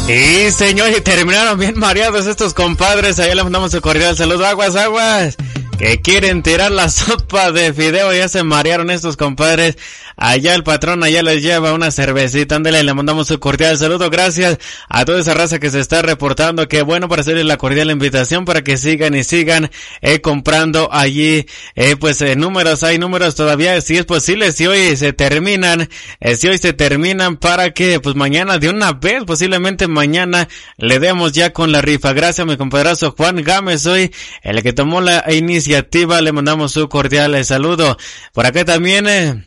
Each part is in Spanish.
Y señor, y terminaron bien mareados estos compadres. Allá le mandamos un cordial saludo. Aguas, aguas, que quieren tirar la sopa de fideo. Ya se marearon estos compadres. Allá el patrón, allá les lleva una cervecita. Ándale, le mandamos un cordial saludo. Gracias a toda esa raza que se está reportando. Qué bueno, para hacerles la cordial invitación para que sigan y sigan comprando allí. Números, hay números todavía, si es posible, si hoy se terminan, para que pues mañana de una vez, posiblemente mañana le demos ya con la rifa. Gracias a mi compadrazo Juan Gámez, hoy el que tomó la iniciativa. Le mandamos su cordial saludo. Por acá también,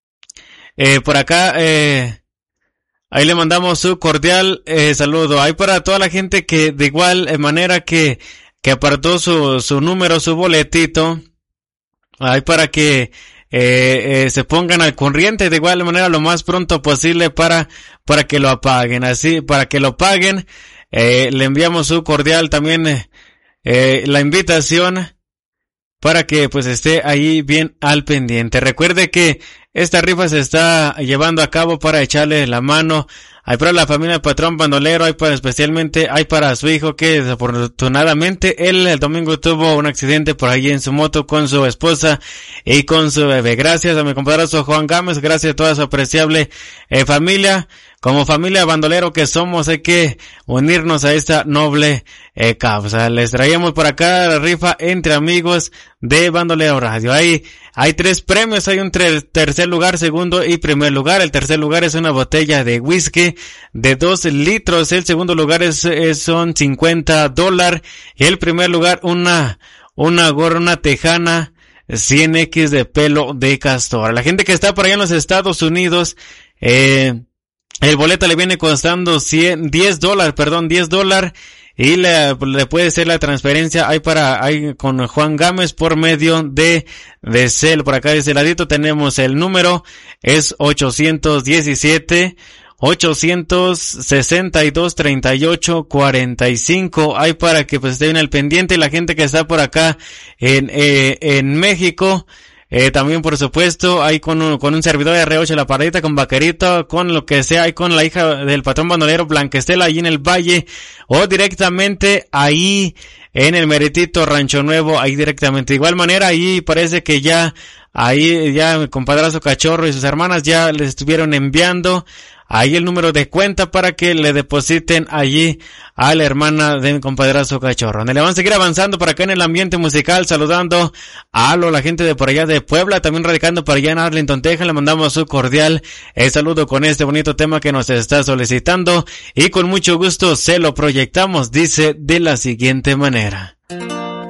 ahí le mandamos su cordial saludo. Ahí para toda la gente que de igual manera que apartó su número, su boletito. Ahí para que se pongan al corriente de igual manera lo más pronto posible para que lo apaguen. Así, para que lo paguen, le enviamos su cordial también la invitación para que pues esté ahí bien al pendiente. Recuerde que esta rifa se está llevando a cabo para echarle la mano. Hay para la familia del patrón bandolero, hay para especialmente, hay para su hijo que desafortunadamente él el domingo tuvo un accidente por ahí en su moto con su esposa y con su bebé. Gracias a mi compadrazo Juan Gámez, gracias a toda su apreciable familia. Como familia bandolero que somos, hay que unirnos a esta noble causa. Les traíamos por acá la rifa entre amigos de Bandolero Radio. Hay 3 premios, hay un tercer lugar, segundo y primer lugar. El tercer lugar es una botella de whisky de 2 litros. El segundo lugar son $50. Y el primer lugar una gorra, una tejana 100X de pelo de castor. La gente que está por allá en los Estados Unidos, el boleto le viene costando $10, y le puede ser la transferencia ahí con Juan Gámez por medio de Cel. Por acá de ese ladito tenemos el número, es 817-862-3845. Hay para que pues estén al pendiente. La gente que está por acá en México, también por supuesto, hay con un servidor de R8 La Paradita, con Vaquerito, con lo que sea, hay con la hija del patrón bandolero Blanquestela ahí en el Valle, o directamente ahí en el meritito Rancho Nuevo, ahí directamente. De igual manera, ahí parece que ahí mi compadrazo Cachorro y sus hermanas ya les estuvieron enviando ahí el número de cuenta para que le depositen allí a la hermana de mi compadrazo Cachorro. Le van a seguir avanzando por acá en el ambiente musical, saludando a la gente de por allá de Puebla, también radicando por allá en Arlington, Texas. Le mandamos su cordial saludo con este bonito tema que nos está solicitando y con mucho gusto se lo proyectamos. Dice de la siguiente manera.